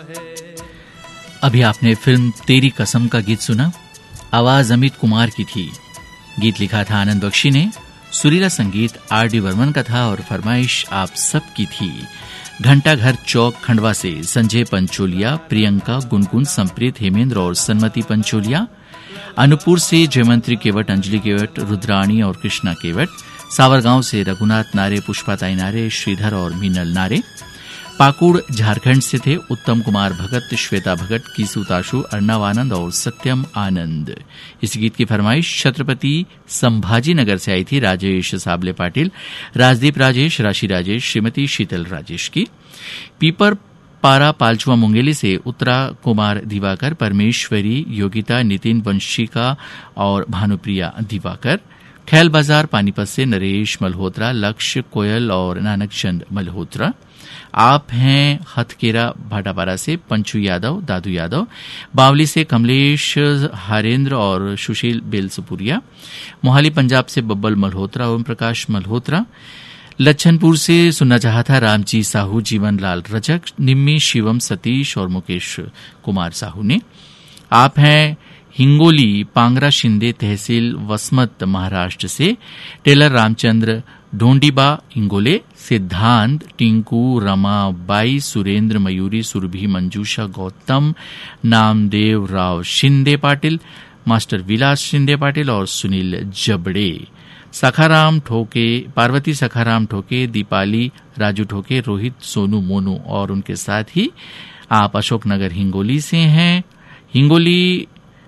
अभी आपने फिल्म तेरी कसम का गीत सुना। आवाज अमित कुमार की थी। गीत लिखा था आनंद बख्शी ने। सुरीला संगीत आर.डी. वर्मन का था और फरमाइश आप सब की थी। घंटाघर चौक खंडवा से संजय पंचोलिया, प्रियंका, गुनगुन, संप्रीत, हेमेंद्र और सन्मति पंचोलिया। अनूपपुर से जयमंत्री केवट, अंजलि केवट, रुद्राणी और कृष्णा केवट। सावरगांव से रघुनाथ नारे, पुष्पाताई नारे, श्रीधर और मीनल नारे। पाकुड़ झारखंड से थे उत्तम कुमार भगत, श्वेता भगत, कीसु ताशु, अर्णव आनंद और सत्यम आनंद। इस गीत की फरमाइश छत्रपति संभाजी नगर से आई थी राजेश साबले पाटिल, राजदीप राजेश, राशि राजेश, श्रीमती शीतल राजेश की। पीपर पारा पालचुआ मुंगेली से उत्तरा कुमार दिवाकर, परमेश्वरी, योगिता, नितिन वंशिका और भानुप्रिया दिवाकर। खैल बाजार पानीपत से नरेश मल्होत्रा, लक्ष्य, कोयल और नानक चंद मल्होत्रा। आप हैं हथकेरा भाटापारा से पंचू यादव, दादू यादव। बावली से कमलेश हरेंद्र और सुशील बेलसपुरिया। मोहाली पंजाब से बब्बल मल्होत्रा, ओम प्रकाश मल्होत्रा। लच्छनपुर से सुनना चाहा था रामजी साहू, जीवन लाल रजक, निम्मी, शिवम, सतीश और मुकेश कुमार साहू ने। आप हैं हिंगोली पांगरा शिंदे तहसील वसमत महाराष्ट्र से टेलर रामचंद्र ढोंडीबा इंगोले, सिद्धांत, Tinku, Rama by, Surendra, Mayuri, Surabhi, Manjusha, Gautam, Namdev Rao Shinde Patil, master विलास शिंदे पाटिल और सुनील जबड़े। सखाराम ठोके, पार्वती सखाराम ठोके, दीपाली राजू ठोके, रोहित, सोनू, मोनू और उनके साथ ही आप अशोकनगर हिंगोली से हैं। हिंगोली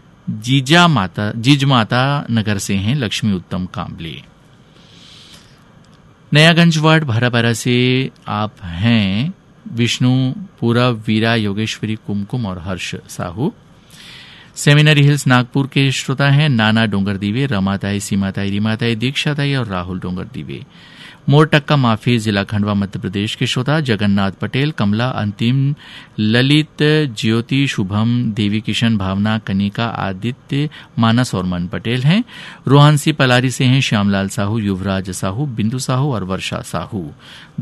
जीज माता नगर से हैं लक्ष्मी उत्तम कांबले। नयागंज वार्ड भरापारा से आप हैं विष्णु, पूरब, वीरा, योगेश्वरी, कुमकुम और हर्ष साहू। सेमिनरी हिल्स नागपुर के श्रोता हैं नाना डोंगर दीवे, रमाताई, सीमाताई, रीमाताई, दीक्षाताई और राहुल डोंगर दीवे। मोरटक्का माफी जिला खंडवा मध्य प्रदेश के श्रोता जगन्नाथ पटेल, कमला, अंतिम, ललित, ज्योति, शुभम, देवी किशन, भावना, कनिका, आदित्य, मानस और मन पटेल हैं। रोहानसी पलारी से हैं श्यामलाल साहू, युवराज साहू, बिंदु साहू और वर्षा साहू।